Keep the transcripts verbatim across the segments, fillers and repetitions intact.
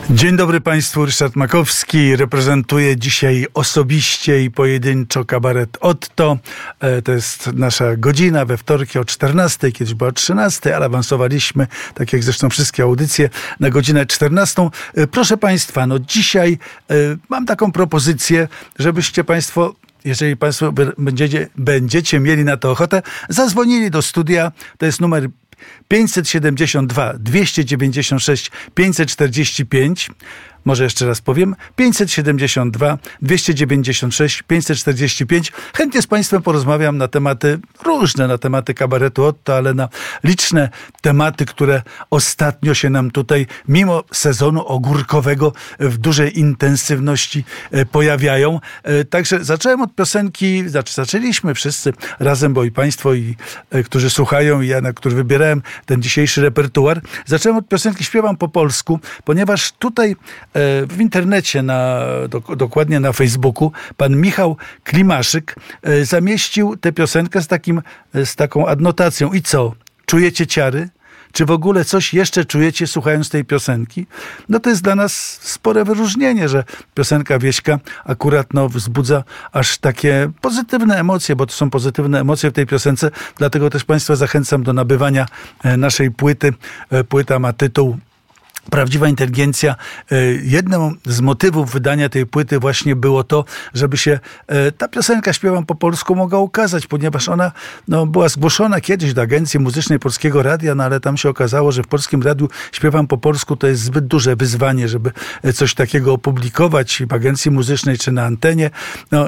Dzień dobry Państwu, Ryszard Makowski. Reprezentuję dzisiaj osobiście i pojedynczo kabaret Otto. To jest nasza godzina we wtorki o czternastej, kiedyś była o trzynastej, ale awansowaliśmy, tak jak zresztą wszystkie audycje, na godzinę czternastą. Proszę Państwa, no dzisiaj mam taką propozycję, żebyście Państwo, jeżeli Państwo będziecie, będziecie mieli na to ochotę, zadzwonili do studia. To jest numer pięćset siedemdziesiąt dwa dwieście dziewięćdziesiąt sześć pięćset czterdzieści pięć. Może jeszcze raz powiem. pięćset siedemdziesiąt dwa dwieście dziewięćdziesiąt sześć pięćset czterdzieści pięć. Chętnie z Państwem porozmawiam na tematy różne, na tematy kabaretu Otto, ale na liczne tematy, które ostatnio się nam tutaj, mimo sezonu ogórkowego, w dużej intensywności pojawiają. Także zacząłem od piosenki, zaczęliśmy wszyscy razem, bo i Państwo, i którzy słuchają, i ja, na który wybierałem ten dzisiejszy repertuar. Zacząłem od piosenki Śpiewam po polsku, ponieważ tutaj w internecie, na, dokładnie na Facebooku, pan Michał Klimaszyk zamieścił tę piosenkę z, takim, z taką adnotacją. I co? Czujecie ciary? Czy w ogóle coś jeszcze czujecie, słuchając tej piosenki? No to jest dla nas spore wyróżnienie, że piosenka Wieśka akurat no, wzbudza aż takie pozytywne emocje, bo to są pozytywne emocje w tej piosence. Dlatego też Państwa zachęcam do nabywania naszej płyty. Płyta ma tytuł Prawdziwa inteligencja. Jednym z motywów wydania tej płyty właśnie było to, żeby się ta piosenka Śpiewam po polsku mogła ukazać, ponieważ ona no, była zgłoszona kiedyś do Agencji Muzycznej Polskiego Radia, no ale tam się okazało, że w Polskim Radiu Śpiewam po polsku to jest zbyt duże wyzwanie, żeby coś takiego opublikować w Agencji Muzycznej czy na antenie. No,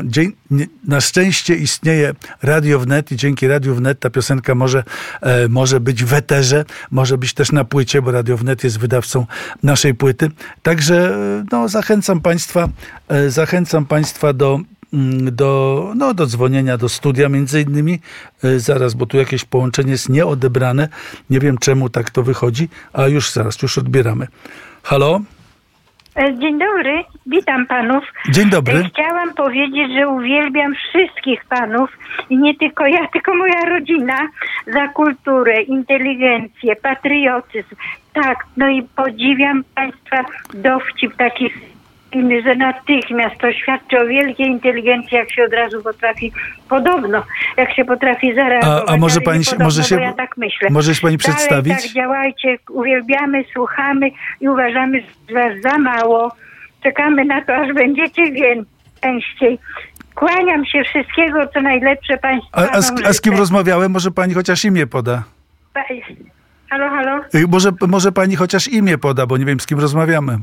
na szczęście istnieje Radio Wnet i dzięki Radiu Wnet ta piosenka może, może być w eterze, może być też na płycie, bo Radio Wnet jest wydawcą naszej płyty. Także no, zachęcam Państwa, zachęcam Państwa do, do, no, do dzwonienia do studia między innymi. Zaraz, bo tu jakieś połączenie jest nieodebrane. Nie wiem czemu tak to wychodzi, a już zaraz, już odbieramy. Halo? Dzień dobry, witam panów. Dzień dobry. Chciałam powiedzieć, że uwielbiam wszystkich panów i nie tylko ja, tylko moja rodzina za kulturę, inteligencję, patriotyzm. Tak, no i podziwiam państwa dowcip taki, że natychmiast to świadczy o wielkiej inteligencji, jak się od razu potrafi, podobno, jak się potrafi zareagować. A, a może pani się, może się, ja tak myślę. Może się pani Dalej, przedstawić? Tak, działajcie, uwielbiamy, słuchamy i uważamy, że was za mało. Czekamy na to, aż będziecie więcej. Kłaniam się, wszystkiego, co najlepsze państwu. A, a, z, a z kim rozmawiałem? Może pani chociaż imię poda? Halo, halo? Może, może pani chociaż imię poda, bo nie wiem, z kim rozmawiamy.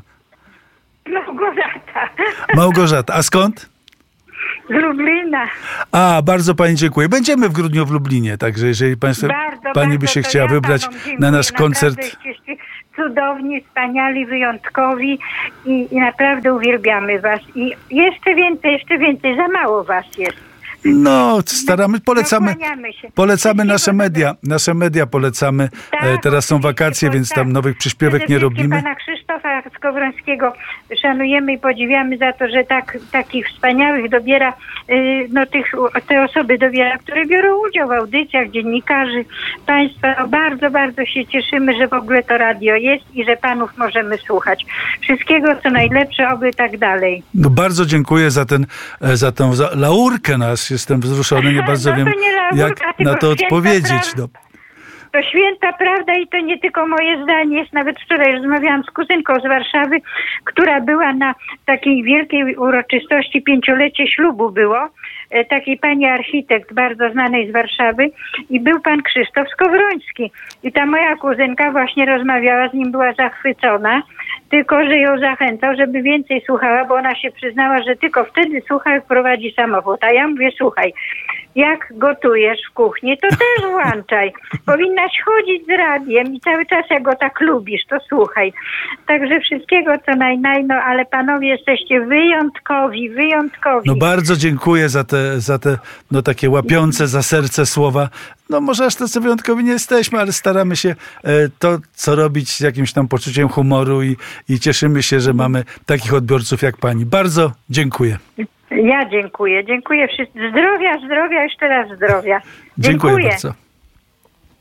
Małgorzata. Małgorzata. A skąd? Z Lublina. A, bardzo pani dziękuję. Będziemy w grudniu w Lublinie, także jeżeli państwo, bardzo, pani bardzo, by się to chciała ja wybrać na nasz koncert. Jesteście cudowni, wspaniali, wyjątkowi i, i naprawdę uwielbiamy was. I jeszcze więcej, jeszcze więcej. Za mało was jest. No, staramy, polecamy, się. polecamy nasze media, nasze media polecamy. Tak, teraz są wakacje, więc tam tak. Nowych przyśpiewek nie robimy. Pana Krzysztofa Skowrońskiego szanujemy i podziwiamy za to, że tak, takich wspaniałych dobiera, no tych, te osoby dobiera, które biorą udział w audycjach, dziennikarzy, państwa. No, bardzo, bardzo się cieszymy, że w ogóle to radio jest i że panów możemy słuchać. Wszystkiego, co najlepsze, oby tak dalej. No, bardzo dziękuję za ten, za tę za laurkę nas. Jestem wzruszony, nie bardzo no wiem, nie laurka, jak na to odpowiedzieć. No. To święta prawda i to nie tylko moje zdanie jest. Nawet wczoraj rozmawiałam z kuzynką z Warszawy, która była na takiej wielkiej uroczystości, pięciolecie ślubu było, takiej pani architekt bardzo znanej z Warszawy i był pan Krzysztof Skowroński. I ta moja kuzynka właśnie rozmawiała z nim, była zachwycona, tylko że ją zachęcał, żeby więcej słuchała, bo ona się przyznała, że tylko wtedy słucha, jak prowadzi samochód. A ja mówię, słuchaj, jak gotujesz w kuchni, to też włączaj. Powinnaś chodzić z radiem i cały czas jak go tak lubisz, to słuchaj. Także wszystkiego co najnaj, no ale panowie jesteście wyjątkowi, wyjątkowi. No bardzo dziękuję za te, za te no takie łapiące za serce słowa. No może aż tacy wyjątkowi nie jesteśmy, ale staramy się to, co robić z jakimś tam poczuciem humoru i, i cieszymy się, że mamy takich odbiorców jak pani. Bardzo dziękuję. Ja dziękuję. Dziękuję wszystkim. Zdrowia, zdrowia, jeszcze raz zdrowia. Dziękuję, dziękuję bardzo.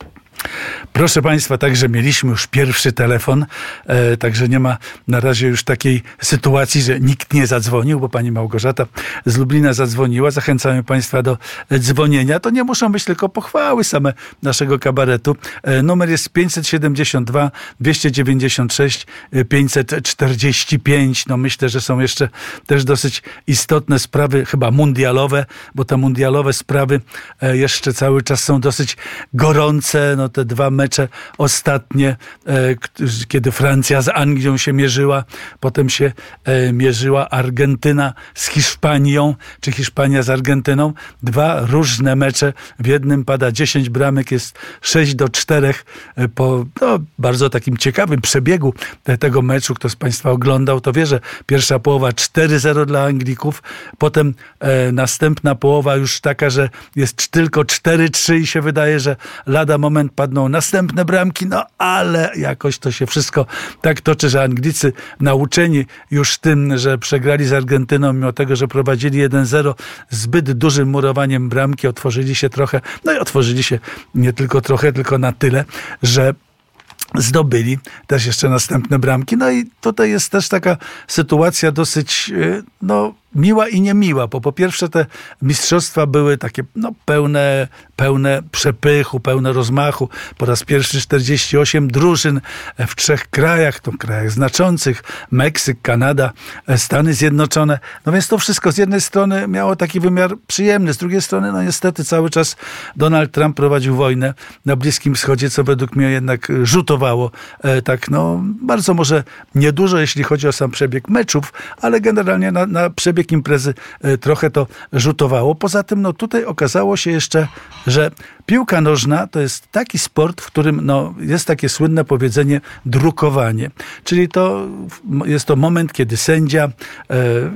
Proszę Państwa, także mieliśmy już pierwszy telefon, e, także nie ma na razie już takiej sytuacji, że nikt nie zadzwonił, bo pani Małgorzata z Lublina zadzwoniła. Zachęcamy Państwa do dzwonienia. To nie muszą być tylko pochwały same naszego kabaretu. E, numer jest pięćset siedemdziesiąt dwa dwieście dziewięćdziesiąt sześć pięćset czterdzieści pięć. No myślę, że są jeszcze też dosyć istotne sprawy, chyba mundialowe, bo te mundialowe sprawy e, jeszcze cały czas są dosyć gorące. No te dwa mecze ostatnie, e, kiedy Francja z Anglią się mierzyła, potem się e, mierzyła Argentyna z Hiszpanią, czy Hiszpania z Argentyną. Dwa różne mecze. W jednym pada dziesięć bramek, jest sześć do czterech e, po no, bardzo takim ciekawym przebiegu te, tego meczu. Kto z Państwa oglądał, to wie, że pierwsza połowa cztery zero dla Anglików, potem e, następna połowa już taka, że jest tylko cztery trzy i się wydaje, że lada moment padną następne bramki, no ale jakoś to się wszystko tak toczy, że Anglicy nauczeni już tym, że przegrali z Argentyną, mimo tego, że prowadzili jeden zero, zbyt dużym murowaniem bramki, otworzyli się trochę, no i otworzyli się nie tylko trochę, tylko na tyle, że zdobyli też jeszcze następne bramki. No i tutaj jest też taka sytuacja dosyć, no, miła i niemiła, bo po pierwsze te mistrzostwa były takie no, pełne, pełne przepychu, pełne rozmachu. Po raz pierwszy czterdzieści osiem drużyn w trzech krajach, to krajach znaczących, Meksyk, Kanada, Stany Zjednoczone. No więc to wszystko z jednej strony miało taki wymiar przyjemny, z drugiej strony no niestety cały czas Donald Trump prowadził wojnę na Bliskim Wschodzie, co według mnie jednak rzutowało e, tak no bardzo może niedużo, jeśli chodzi o sam przebieg meczów, ale generalnie na, na przebieg imprezy trochę to rzutowało. Poza tym no tutaj okazało się jeszcze, że piłka nożna to jest taki sport, w którym no, jest takie słynne powiedzenie drukowanie. Czyli to jest to moment, kiedy sędzia e,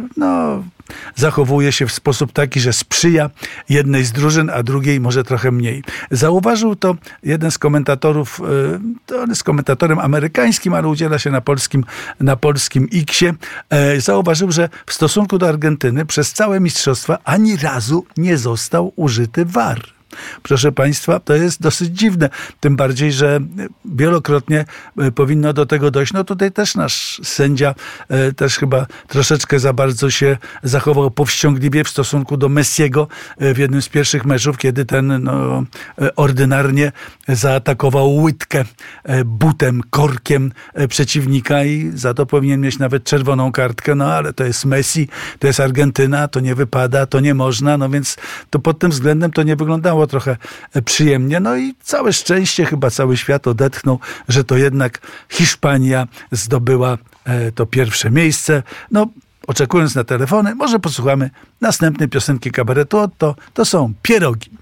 no zachowuje się w sposób taki, że sprzyja jednej z drużyn, a drugiej może trochę mniej. Zauważył to jeden z komentatorów, to on jest komentatorem amerykańskim, ale udziela się na polskim, na polskim X-ie. Zauważył, że w stosunku do Argentyny przez całe mistrzostwa ani razu nie został użyty V A R. Proszę Państwa, to jest dosyć dziwne. Tym bardziej, że wielokrotnie powinno do tego dojść. No tutaj też nasz sędzia e, też chyba troszeczkę za bardzo się zachował powściągliwie w stosunku do Messiego w jednym z pierwszych meczów, kiedy ten no, ordynarnie zaatakował łydkę e, butem, korkiem e, przeciwnika i za to powinien mieć nawet czerwoną kartkę. No ale to jest Messi, to jest Argentyna, to nie wypada, to nie można. No więc to pod tym względem to nie wyglądało trochę przyjemnie. No i całe szczęście, chyba cały świat odetchnął, że to jednak Hiszpania zdobyła to pierwsze miejsce. No, oczekując na telefony, może posłuchamy następnej piosenki kabaretu. Oto to są Pierogi.